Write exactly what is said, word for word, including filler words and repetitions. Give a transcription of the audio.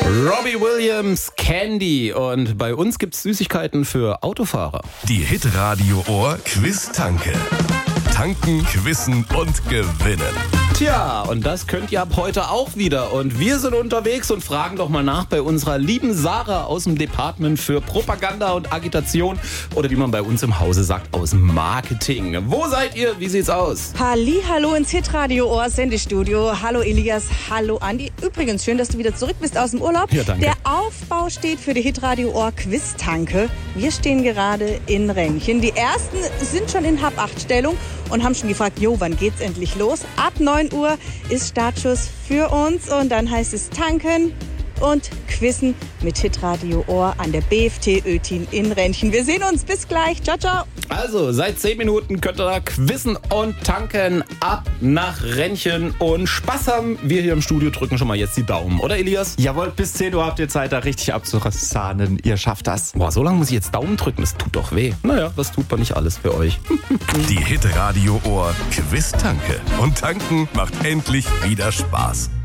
Robbie Williams, Candy. Und bei uns gibt's Süßigkeiten für Autofahrer. Die Hitradio Ohr Quiz-Tanke. Tanken, quizzen und gewinnen. Tja, und das könnt ihr ab heute auch wieder. Und wir sind unterwegs und fragen doch mal nach bei unserer lieben Sarah aus dem Department für Propaganda und Agitation. Oder wie man bei uns im Hause sagt, aus dem Marketing. Wo seid ihr? Wie sieht's aus? Halli, hallo ins Hitradio Ohr Sendestudio. Hallo Elias, hallo Andi. Übrigens, schön, dass du wieder zurück bist aus dem Urlaub. Ja, danke. Der Aufbau steht für die Hitradio Ohr Quiz-Tanke. Wir stehen gerade in Rennchen. Die ersten sind schon in Hab-acht-Stellung und haben schon gefragt, jo, wann geht's endlich los? Ab neun Uhr ist Startschuss für uns und dann heißt es tanken und quizzen mit Hitradio Ohr an der B F T Ötin in Rennchen. Wir sehen uns, bis gleich. Ciao, ciao. Also, seit zehn Minuten könnt ihr da quizzen und tanken ab nach Rennchen und Spaß haben. Wir hier im Studio drücken schon mal jetzt die Daumen, oder Elias? Jawohl, bis zehn Uhr habt ihr Zeit, da richtig abzusahnen. Ihr schafft das. Boah, so lange muss ich jetzt Daumen drücken, das tut doch weh. Naja, was tut man nicht alles für euch? Die Hitradio Ohr Quiz-Tanke. Und tanken macht endlich wieder Spaß.